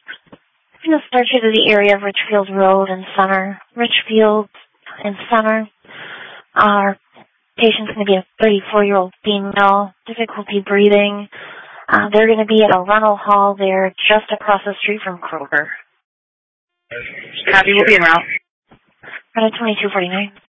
I'm going to start you to the area of Richfield Road and Center. Richfield and Center. Our patient's going to be a 34-year-old female, difficulty breathing. They're going to be at a rental hall there just across the street from Kroger. Copy, we'll be en route. Right at 2249.